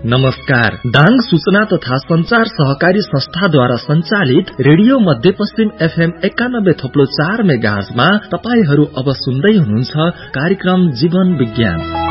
नमस्कार। दाङ सूचना तथा संचार सहकारी संस्थाद्वारा संचालित रेडियो मध्यपश्चिम FM 91.4 मेगाहर्जमा तपाईहरू अब सुन्दै हुनुहुन्छ कार्यक्रम जीवन विज्ञान।